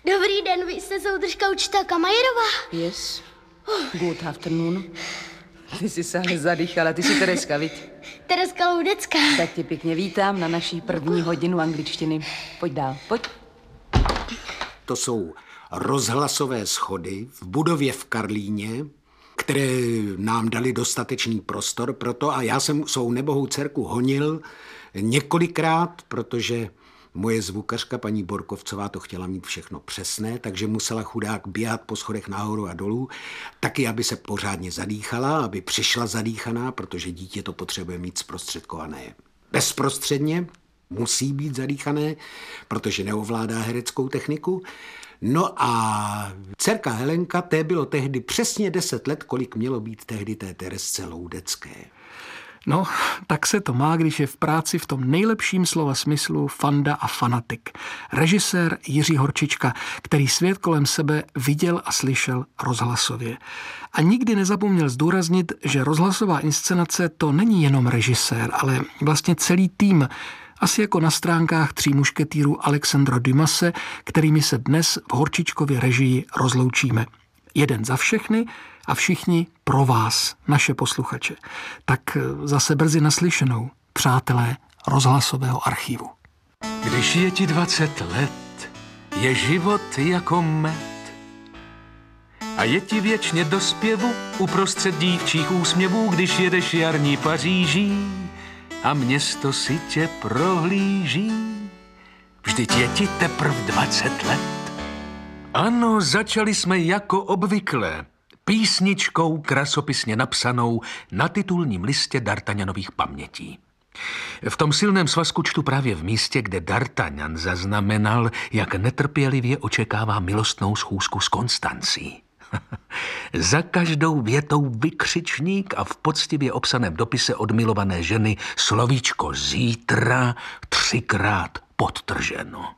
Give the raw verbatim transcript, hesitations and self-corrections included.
Dobrý den, vy jste soudržka učitelka Majerová? Yes. Good afternoon. Ty jsi se ale zadýchala, ty jsi Tereska, viď? Tereska Loudecká. Tak tě pěkně vítám na naší první hodinu angličtiny. Pojď dál, pojď. To jsou rozhlasové schody v budově v Karlíně, které nám dali dostatečný prostor pro to a já jsem svou nebohou dcerku honil několikrát, protože moje zvukařka, paní Borkovcová, to chtěla mít všechno přesné, takže musela chudák běhat po schodech nahoru a dolů, taky, aby se pořádně zadýchala, aby přišla zadýchaná, protože dítě to potřebuje mít zprostředkované bezprostředně, musí být zadýchané, protože neovládá hereckou techniku. No a dcerka Helenka, té bylo tehdy přesně deset let, kolik mělo být tehdy té Teresce Loudecké. No, tak se to má, když je v práci v tom nejlepším slova smyslu fanda a fanatik. Režisér Jiří Horčička, který svět kolem sebe viděl a slyšel rozhlasově. A nikdy nezapomněl zdůraznit, že rozhlasová inscenace to není jenom režisér, ale vlastně celý tým. Asi jako na stránkách Tří mušketýrů Alexandra Dumase, kterými se dnes v Horčičkově režii rozloučíme. Jeden za všechny a všichni pro vás, naše posluchače. Tak zase brzy naslyšenou, přátelé rozhlasového archivu. Když je ti dvacet let, je život jako med. A je ti věčně do zpěvu uprostřed dívčích úsměvů, když jedeš jarní Paříží a město si tě prohlíží. Vždyť je ti teprv dvacet let. Ano, začali jsme jako obvykle. Písničkou krasopisně napsanou na titulním listě D'Artagnanových pamětí. V tom silném svazku čtu právě v místě, kde D'Artagnan zaznamenal, jak netrpělivě očekává milostnou schůzku s Konstancí. Za každou větou vykřičník a v poctivě obsaném dopise od milované ženy slovíčko zítra třikrát podtrženo.